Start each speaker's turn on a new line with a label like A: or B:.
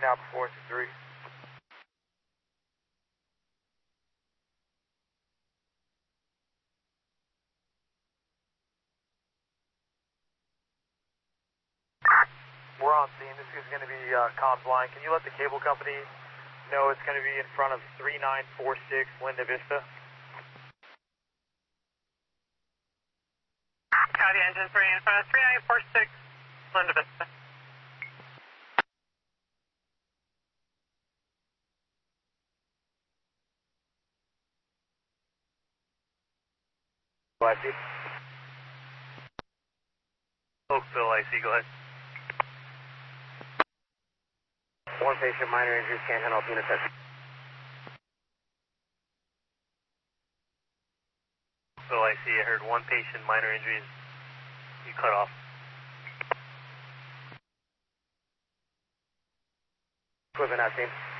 A: Now before to 3. We're on scene. This is going to be comms line. Can you let the cable company know it's going to be in front of 3946 Linda Vista?
B: Copy, engine 3 in front of 3946 Linda Vista.
A: IC.
B: Oakville IC, go ahead.
A: One patient, minor injuries, can't handle unit test.
B: Oakville IC, I heard one patient, minor injuries. You cut off.
A: Equipment out, team.